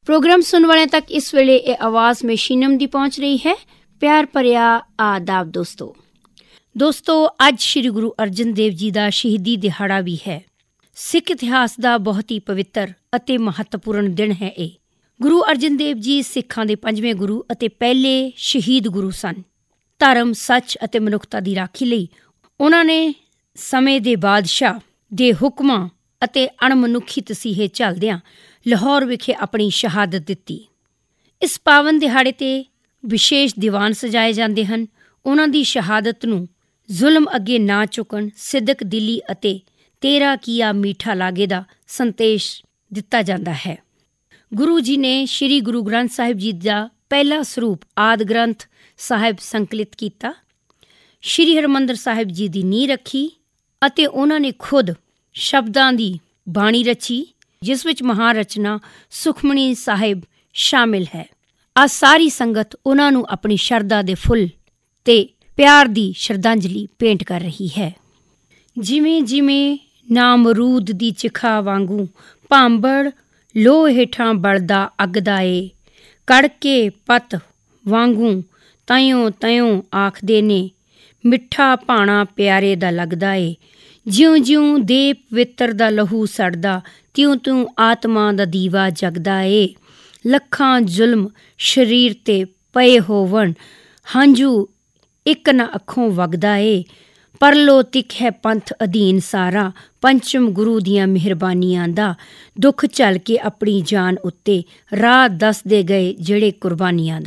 Programme सुनने वाले तक इस वेले ये आवाज़ में शीनम दी पहुँच रही है। प्यार भरिया आदाब दोस्तों अज श्री गुरु अर्जन देव जी का शहीदी दिहाड़ा भी है। सिख इतिहास का बहुत ही पवित्र ਅਤੇ महत्वपूर्ण दिन है ये। गुरु अर्जन देव जी सिखां ਦੇ 5ਵੇਂ गुरु ਅਤੇ ਪਹਿਲੇ ਸ਼ਹੀਦ ਗੁਰੂ ਸਨ। ਧਰਮ ਸੱਚ ਅਤੇ ਮਨੁੱਖਤਾ ਦੀ ਰਾਖੀ ਲਈ ਉਹਨਾਂ ਨੇ ਸਮੇਂ ਦੇ ਬਾਦਸ਼ਾਹ ਦੇ ਹੁਕਮਾਂ ਅਤੇ ਅਣਮਨੁੱਖੀ ਤਸੀਹੇ ਝੱਲਦਿਆਂ ਲਾਹੌਰ ਵਿਖੇ ਆਪਣੀ ਸ਼ਹਾਦਤ ਦਿੱਤੀ। ਇਸ ਪਾਵਨ ਦਿਹਾੜੇ ਤੇ ਵਿਸ਼ੇਸ਼ ਦੀਵਾਨ ਸਜਾਏ ਜਾਂਦੇ ਹਨ। ਉਹਨਾਂ ਦੀ ਸ਼ਹਾਦਤ ਨੂੰ ਜ਼ੁਲਮ ਅੱਗੇ ਨਾ ਝੁਕਣ, ਸਿਦਕ ਦਿਲੀ ਅਤੇ ਤੇਰਾ ਕੀਆ ਮੀਠਾ ਲਾਗੇ ਦਾ ਸੰਦੇਸ਼ ਦਿੱਤਾ ਜਾਂਦਾ ਹੈ। ਗੁਰੂ ਜੀ ਨੇ ਸ਼੍ਰੀ ਗੁਰੂ ਗ੍ਰੰਥ ਸਾਹਿਬ ਜੀ ਦਾ ਪਹਿਲਾ ਸਰੂਪ ਆਦਿ ਗ੍ਰੰਥ ਸਾਹਿਬ ਸੰਕਲਿਤ ਕੀਤਾ। ਸ਼੍ਰੀ ਹਰਿਮੰਦਰ ਸਾਹਿਬ ਜੀ ਦੀ ਨੀਂਹ ਰੱਖੀ ਅਤੇ ਉਹਨਾਂ ਨੇ ਖੁਦ ਸ਼ਬਦਾਂ ਦੀ ਬਾਣੀ ਰਚੀ, ਜਿਸ ਵਿੱਚ ਮਹਾਰਚਨਾ ਸੁਖਮਣੀ ਸਾਹਿਬ ਸ਼ਾਮਿਲ ਹੈ। ਅੱਜ ਸਾਰੀ ਸੰਗਤ ਉਹਨਾਂ ਨੂੰ ਆਪਣੀ ਸ਼ਰਧਾ ਦੇ ਫੁੱਲ ਤੇ ਪਿਆਰ ਦੀ ਸ਼ਰਧਾਂਜਲੀ ਭੇਂਟ ਕਰ ਰਹੀ ਹੈ। ਜਿਵੇਂ ਜਿਵੇਂ ਨਾਮਰੂਦ ਦੀ ਚਿਖਾ ਵਾਂਗੂ ਭਾਂਬੜ ਲੋਹ ਹੇਠਾਂ ਬਲਦਾ ਅੱਗਦਾ ਏ, ਕੜਕੇ ਪੱਤ ਵਾਂਗੂ ਤਇਓ ਤਇਓ ਆਖਦੇ ਨੇ, ਮਿੱਠਾ ਭਾਣਾ ਪਿਆਰੇ ਦਾ ਲੱਗਦਾ ਏ। ਜਿਉਂ ਜਿਉਂ ਦੇ ਪਵਿੱਤਰ ਦਾ ਲਹੂ ਸੜਦਾ, ਤਿਉਂ ਤਿਉਂ ਆਤਮਾ ਦਾ ਦੀਵਾ ਜਗਦਾ ਏ। ਲੱਖਾਂ ਜ਼ੁਲਮ ਸਰੀਰ ਤੇ ਪਏ ਹੋਵਣ, ਹੰਝੂ ਇੱਕ ਨਾ ਅੱਖੋਂ ਵਗਦਾ ਏ। ਪਰਲੋ ਤਿੱਖ ਹੈ ਪੰਥ ਅਧੀਨ ਸਾਰਾ, ਪੰਚਮ ਗੁਰੂ ਦੀਆਂ ਮਿਹਰਬਾਨੀਆਂ ਦਾ। ਦੁੱਖ ਝੱਲ ਕੇ ਆਪਣੀ ਜਾਨ ਉੱਤੇ ਰਾਹ ਦੱਸਦੇ ਗਏ ਜਿਹੜੇ ਕੁਰਬਾਨੀਆਂ ਦਾ।